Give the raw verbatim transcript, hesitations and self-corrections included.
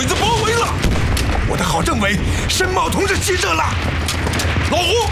鬼子包围了，我的好政委申茂同志记着了。老胡，